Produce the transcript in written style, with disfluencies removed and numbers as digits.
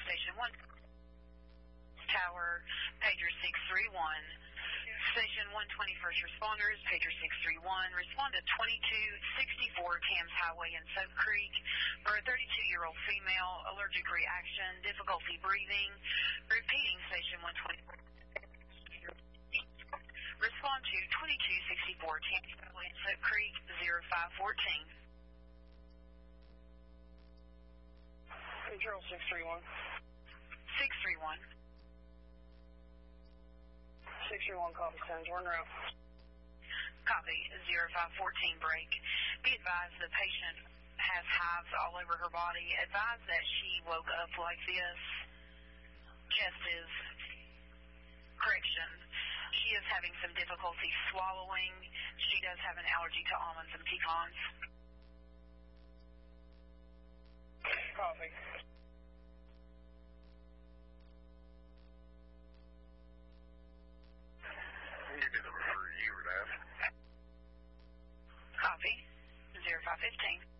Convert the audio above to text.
Station 1 Tower, pager 631. Station 120 first responders, pager 631. Respond to 2264 Tams Highway in Soap Creek for a 32-year-old female, allergic reaction, difficulty breathing. Repeating, Station 120. Respond to 2264 Tams Highway in Soap Creek, 0514. Control 631. 631. 631 copy, sends one route. Copy, 0514 break. Be advised the patient has hives all over her body. Advise that she woke up like this. Chest is, correction, she is having some difficulty swallowing. She does have an allergy to almonds and pecans. Copy. You did a refer you would have. Copy, 0515.